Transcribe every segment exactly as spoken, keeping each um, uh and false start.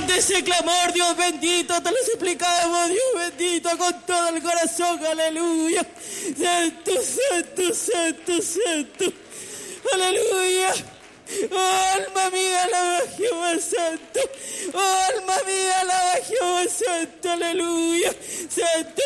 ante ese clamor, Dios bendito, te lo suplicamos, Dios bendito, con todo el corazón, aleluya. Santo, santo, santo, santo, aleluya. Oh, alma mía, alaba a Jehová Santo. Oh, alma mía, alaba a Jehová Santo, aleluya. Santo.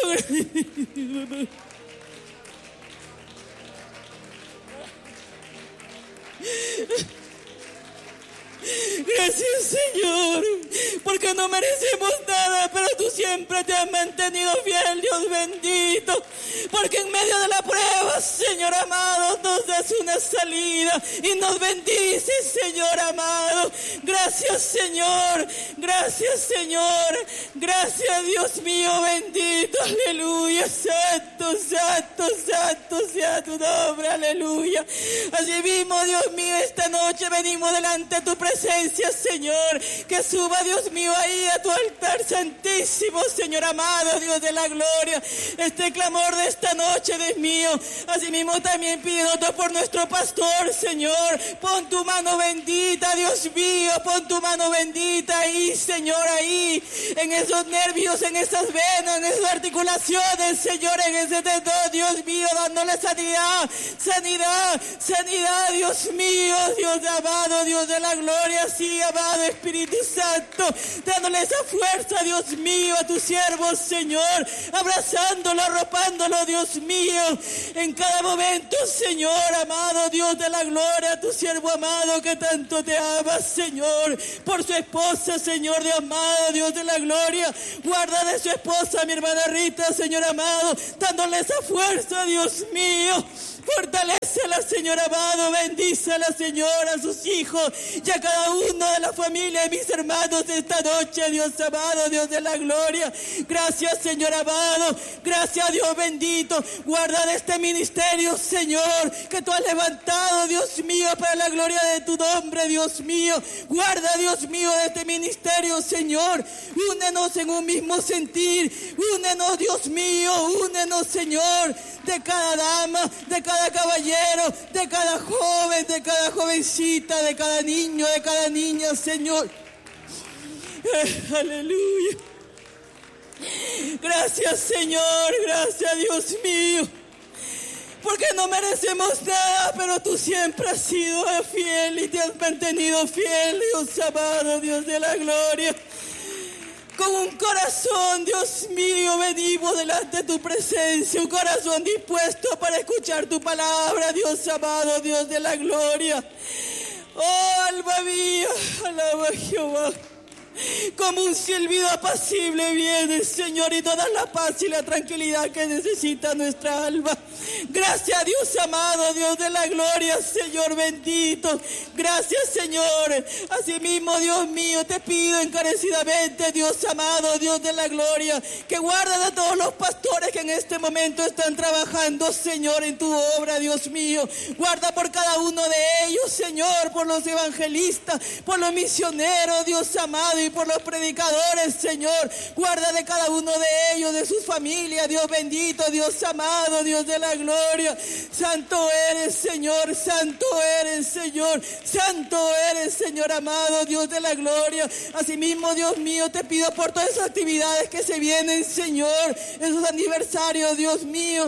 Gracias, Señor, porque no merecemos nada, pero tú siempre te has mantenido fiel, Dios bendito, porque en medio de la prueba, Señor amado, nos das una salida y nos bendices, Señor amado. Gracias, Señor, gracias, Señor, gracias, Dios mío bendito, aleluya. Santo, santo, santo sea tu nombre, aleluya. Así mismo, Dios mío, esta noche venimos delante de tu presencia, Señor, que suba, Dios mío, ahí a tu altar santísimo, Señor amado, Dios de la gloria, este clamor de esta noche, Dios mío. Asimismo también pidiéndote por nuestro pastor, Señor, pon tu mano bendita, Dios mío, pon tu mano bendita ahí, Señor, ahí, en esos nervios, en esas venas, en esas articulaciones, Señor, en ese tendón, Dios mío, dándole sanidad, sanidad, sanidad, Dios mío, Dios amado, Dios de la gloria. Sí, amado Espíritu Santo, dándole esa fuerza, Dios mío, a tu siervo, Señor, abrazándolo, arropándolo, Dios mío, en cada momento, Señor, amado Dios de la gloria, tu siervo amado que tanto te ama, Señor, por su esposa, Señor, Dios amado, Dios de la gloria, guarda de su esposa, mi hermana Rita, Señor amado, dándole esa fuerza, Dios mío. Fortalécela, Señor amado, bendícela, Señor, a sus hijos y a cada uno de la familia de mis hermanos de esta noche, Dios amado, Dios de la gloria. Gracias, Señor amado, gracias, Dios bendito. Guarda de este ministerio, Señor, que tú has levantado, Dios mío, para la gloria de tu nombre, Dios mío. Guarda, Dios mío, de este ministerio, Señor. Únenos en un mismo sentir, únenos, Dios mío, únenos, Señor, de cada dama, de cada caballero, de cada joven, de cada jovencita, de cada niño, de cada niña, Señor. Eh, aleluya. Gracias, Señor, gracias, Dios mío, porque no merecemos nada, pero tú siempre has sido fiel y te has mantenido fiel, Dios amado, Dios de la gloria. Con un corazón, Dios mío, venimos delante de tu presencia, un corazón dispuesto para escuchar tu palabra, Dios amado, Dios de la gloria. Oh, alma mía, alaba a Jehová. Como un silbido apacible viene, Señor, y toda la paz y la tranquilidad que necesita nuestra alma. Gracias, Dios amado, Dios de la gloria, Señor bendito. Gracias, Señor. Asimismo, Dios mío, te pido encarecidamente, Dios amado, Dios de la gloria, que guarden a todos los pastores que en este momento están trabajando, Señor, en tu obra, Dios mío. Guarda por cada uno de ellos, Señor, por los evangelistas, por los misioneros, Dios amado, y por los predicadores, Señor. Guarda de cada uno de ellos, de sus familias, Dios bendito, Dios amado, Dios de la gloria. Santo eres, Señor, santo eres, Señor, santo eres, Señor amado, Dios de la gloria. Asimismo, Dios mío, te pido por todas esas actividades que se vienen, Señor, esos aniversarios, Dios mío.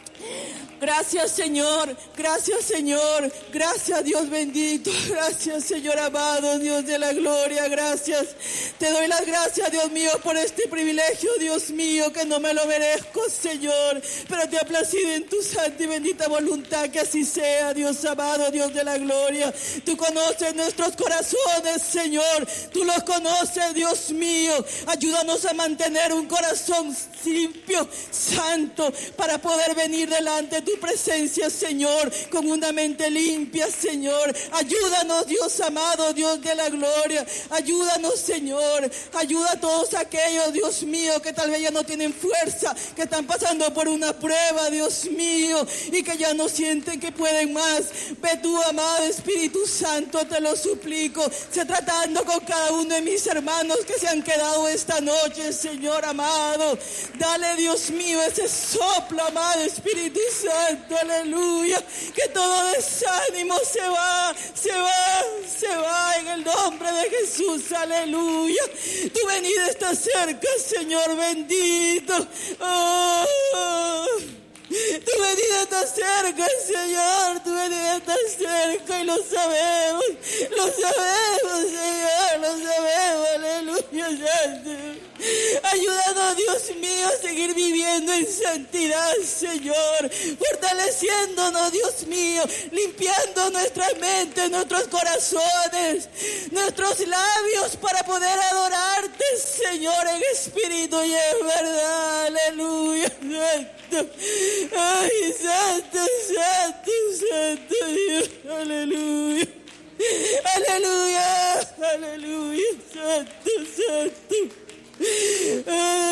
Gracias, Señor, gracias, Señor, gracias, Dios bendito, gracias, Señor amado, Dios de la gloria, gracias. Te doy las gracias, Dios mío, por este privilegio, Dios mío, que no me lo merezco, Señor, pero te ha placido en tu santa y bendita voluntad que así sea, Dios amado, Dios de la gloria. Tú conoces nuestros corazones, Señor, tú los conoces, Dios mío. Ayúdanos a mantener un corazón limpio, santo, para poder venir delante de tu presencia, Señor, con una mente limpia, Señor. Ayúdanos, Dios amado, Dios de la gloria. Ayúdanos, Señor. Ayuda a todos aquellos, Dios mío, que tal vez ya no tienen fuerza, que están pasando por una prueba, Dios mío, y que ya no sienten que pueden más. Ve tú, amado Espíritu Santo, te lo suplico. Se tratando con cada uno de mis hermanos que se han quedado esta noche, Señor amado. Dale, Dios mío, ese soplo, amado Espíritu Santo. Santo, aleluya. Que todo desánimo se va, se va, se va en el nombre de Jesús, aleluya. Tu venida está cerca, Señor bendito. Oh, tu venida está cerca, Señor, tu venida está cerca y lo sabemos, lo sabemos, Señor, lo sabemos, aleluya, Santo. Ayúdanos, Dios mío, a seguir viviendo en santidad, Señor, fortaleciéndonos, Dios mío, limpiando nuestras mentes, nuestros corazones, nuestros labios para poder adorarte, Señor, en espíritu y en verdad, aleluya, Santo. Ay, Santo, Santo, Santo Dios, aleluya. Aleluya, aleluya, Santo, Santo. Ay.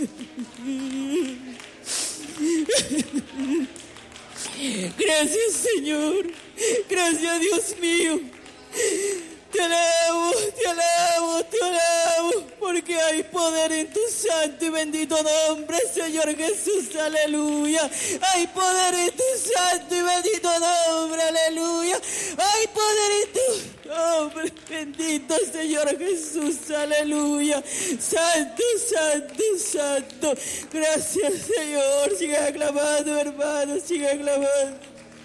Gracias, Señor. Gracias, Dios mío. Te alabo, te alabo, te alabo, porque hay poder en tu santo y bendito nombre, Señor Jesús, aleluya. Hay poder en tu santo y bendito nombre, aleluya. Hay poder en tu nombre, bendito Señor Jesús, aleluya. Santo, santo, santo. Gracias, Señor. Sigue aclamando, hermano, sigue aclamando.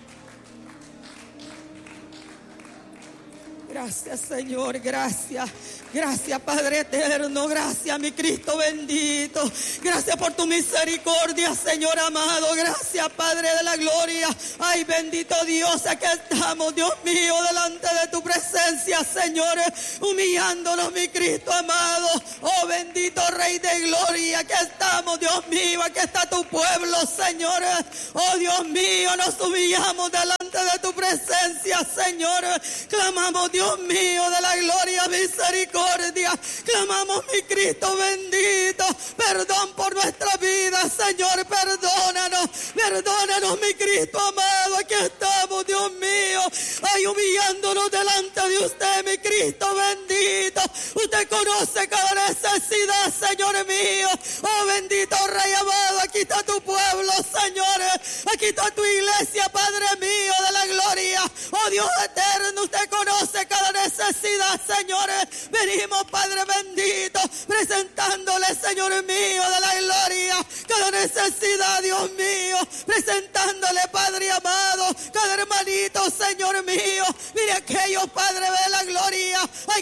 Gracias, Señor, gracias. Gracias, Padre eterno, gracias, mi Cristo bendito. Gracias por tu misericordia, Señor amado. Gracias, Padre de la gloria. Ay, bendito Dios, aquí estamos, Dios mío, delante de tu presencia, Señor, humillándonos, mi Cristo amado. Oh, bendito Rey de gloria, aquí estamos, Dios mío, aquí está tu pueblo, Señor. Oh, Dios mío, nos humillamos delante de tu presencia, Señor. Clamamos, Dios mío, de la gloria, misericordia. Clamamos, mi Cristo bendito, perdón por nuestra vida, Señor, perdónanos, perdónanos, mi Cristo amado, aquí estamos, Dios mío, ay, humillándonos delante de usted, mi Cristo bendito. Usted conoce cada necesidad, Señor mío. Oh, bendito Rey amado, aquí está tu pueblo, Señor, aquí está tu iglesia, Padre mío de la gloria. Oh, Dios eterno, usted conoce cada necesidad, Señor. Venimos, Padre bendito, presentándole, Señor mío de la gloria, cada necesidad, Dios mío, presentándole, Padre amado, cada hermanito, Señor mío. Mire aquellos, Padre de la gloria, hay